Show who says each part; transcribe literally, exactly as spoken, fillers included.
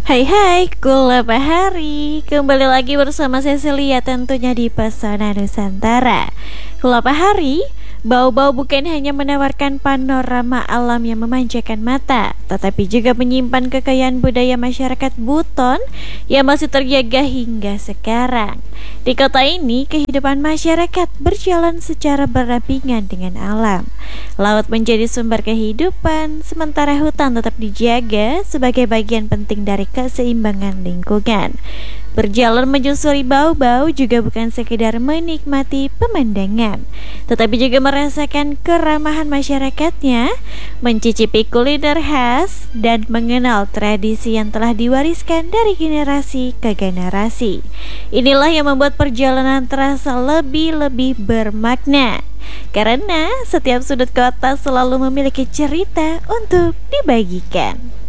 Speaker 1: Hai hai, Gula Bahari. Kembali lagi bersama Cecilia tentunya di Pesona Nusantara. Gula Bahari, bau-bau bukan hanya menawarkan panorama alam yang memanjakan mata, tetapi juga menyimpan kekayaan budaya masyarakat Buton yang masih terjaga hingga sekarang. Di kota ini, kehidupan masyarakat berjalan secara berdampingan dengan alam. Laut menjadi sumber kehidupan, sementara hutan tetap dijaga sebagai bagian penting dari keseimbangan lingkungan. Berjalan menyusuri bau-bau juga bukan sekedar menikmati pemandangan, tetapi juga merasakan keramahan masyarakatnya, mencicipi kuliner khas, dan mengenal tradisi yang telah diwariskan dari generasi ke generasi. Inilah yang membuat perjalanan terasa lebih-lebih bermakna, karena setiap sudut kota selalu memiliki cerita untuk dibagikan.